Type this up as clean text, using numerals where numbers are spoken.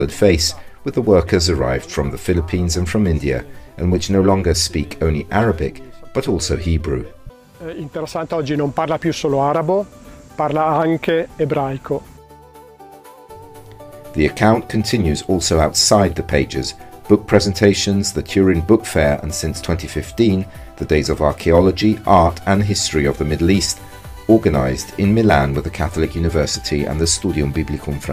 face, with the workers arrived from the Philippines and from India, and which no longer speak only Arabic, but also Hebrew. Interessante, oggi non parla più solo arabo, parla anche ebraico. The account continues also outside the pages: book presentations, the Turin Book Fair, and since 2015, the Days of Archaeology, Art and History of the Middle East, organised in Milan with the Catholic University and the Studium Biblicum